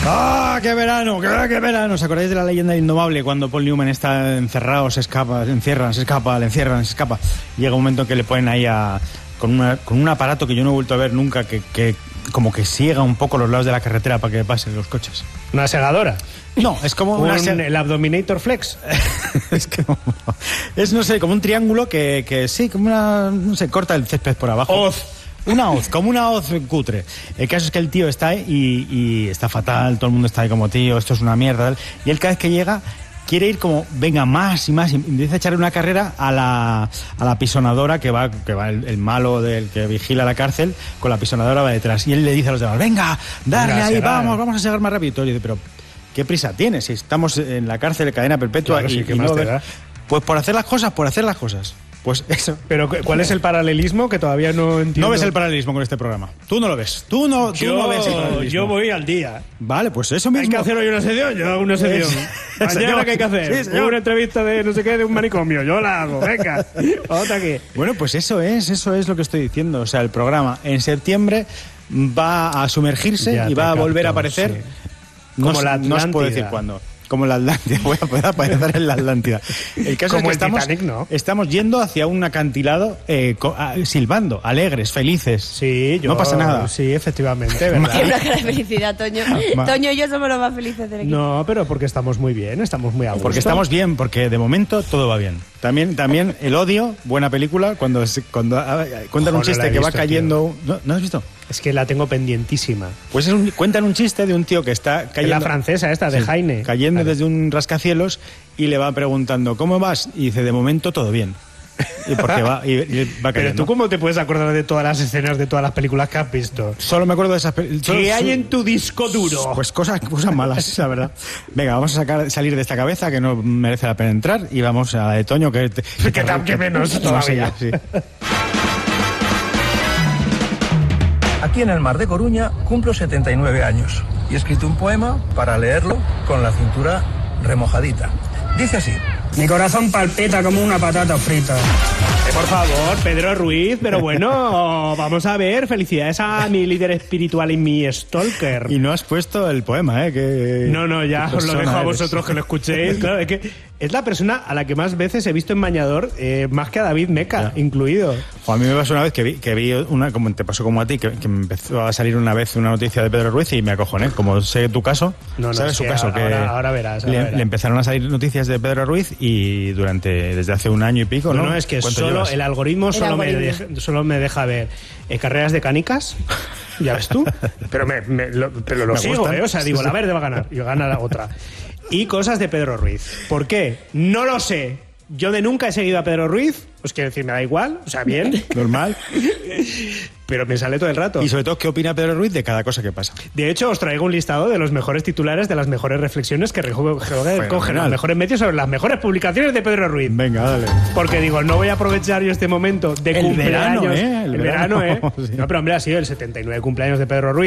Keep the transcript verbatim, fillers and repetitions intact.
¡Ah, qué verano! ¡Qué, qué verano! ¿Os acordáis de la leyenda indomable cuando Paul Newman está encerrado, se escapa, se encierran, se escapa, le encierran, se escapa? Llega un momento en que le ponen ahí a, con, una, con un aparato que yo no he vuelto a ver nunca, que, que como que ciega un poco los lados de la carretera para que pasen los coches. ¿Una segadora? No, es como un, una seg... el Abdominator Flex. es como, es, no sé, como un triángulo que, que sí, como una, no sé, corta el césped por abajo. Hoz. Una hoz, como una hoz cutre. El caso es que el tío está ahí y, y está fatal, todo el mundo está ahí como, tío, esto es una mierda. Y él cada vez que llega quiere ir como, venga, más y más, y empieza a echarle una carrera a la, a la pisonadora que va, que va el, el malo del que vigila la cárcel, con la pisonadora va detrás. Y él le dice a los demás, venga, darle venga, ahí, segar. vamos, vamos a segar más rápido. Y todo, y dice, pero ¿qué prisa tienes? Si estamos en la cárcel de cadena perpetua. Claro, y, sí, ¿qué y más no te ves? da? Pues por hacer las cosas, por hacer las cosas. Pues eso. Pero ¿cuál es el paralelismo que todavía no entiendo? No ves el paralelismo con este programa. Tú no lo ves. Tú no, tú yo, no ves el paralelismo. Yo voy al día. Vale, pues eso mismo. Hay que hacer hoy una sesión, yo hago una sesión. Sí, Mañana, señor. ¿qué hay que hacer? Sí, señor. Una entrevista de no sé qué, de un manicomio. Yo la hago, venga. Otra aquí. Bueno, pues eso es, eso es lo que estoy diciendo. O sea, el programa en septiembre va a sumergirse Ya y va a te volver capto, a aparecer. sí. No, Como la no os puedo Atlántida. decir cuándo. Como la Atlántida, voy a poder aparecer en la Atlántida. El caso Como es que el estamos, Titanic, ¿no? estamos yendo hacia un acantilado eh, co- ah, silbando, alegres, felices. Sí, yo, no pasa nada. Sí, efectivamente, ¿verdad? Tiene una cara de felicidad, Toño. Ma- Toño y yo somos los más felices del equipo. No, pero porque estamos muy bien, estamos muy a gusto. Porque estamos bien, porque de momento todo va bien. También, también El Odio, buena película, cuando, se- cuando ah, cuentan Ojo, un no chiste la he que va visto, cayendo... ¿No, ¿No has visto? Es que la tengo pendientísima. Pues es un- cuentan un chiste de un tío que está Es cayendo... la francesa esta, de Sí, Jaime. cayendo Vale. desde un rascacielos y le va preguntando, ¿cómo vas? Y dice, de momento todo bien. Y porque va, y, y va Pero cayendo. tú, ¿cómo te puedes acordar de todas las escenas de todas las películas que has visto? Solo me acuerdo de esas películas. ¿Qué hay en tu disco duro? Pues cosas, cosas malas, la verdad. Venga, vamos a sacar, salir de esta cabeza que no merece la pena entrar y vamos a la de Toño que... Que, Que tam- que menos todavía. Sí. Aquí en el Mar de Coruña cumplo setenta y nueve años y he escrito un poema para leerlo con la cintura remojadita. Dice así. Mi corazón palpita como una patata frita. Eh, por favor, Pedro Ruiz, pero bueno, vamos a ver, felicidades a mi líder espiritual y mi stalker. Y no has puesto el poema, ¿eh? Que, No, no, ya qué os lo persona dejo a eres. vosotros que lo escuchéis. Claro, es que es la persona a la que más veces he visto en bañador, eh, más que a David Meca, Ya. incluido. O a mí me pasó una vez que vi, que vi una, como te pasó como a ti, que, que me empezó a salir una vez una noticia de Pedro Ruiz y me acojoné. Como sé tu caso, No, no, ¿sabes es su que caso? ahora- que ahora verás, ahora le, verás. le empezaron a salir noticias de Pedro Ruiz y durante, desde hace un año y pico, No, ¿no? no, es que ¿Cuánto solo llevas? el algoritmo, El solo, Me algoritmo. deja, solo me deja ver eh, carreras de canicas, ya ves tú, pero, me, me- lo, pero lo Me sigo, gustan. ¿eh? O sea, digo, la verde va a ganar y gana la otra. Y cosas de Pedro Ruiz. ¿Por qué? No lo sé. Yo de nunca he seguido a Pedro Ruiz, pues quiero decir, me da igual, o sea, bien, Normal. pero me sale todo el rato. Y sobre todo, ¿qué opina Pedro Ruiz de cada cosa que pasa? De hecho, os traigo un listado de los mejores titulares, de las mejores reflexiones que recoge Fenomenal. cogen los mejores medios sobre las mejores publicaciones de Pedro Ruiz. Venga, dale. Porque digo, no voy a aprovechar yo este momento de El cumpleaños. verano, ¿eh? El El verano, verano, ¿eh? sí. No, pero hombre, ha sido el setenta y nueve cumpleaños de Pedro Ruiz.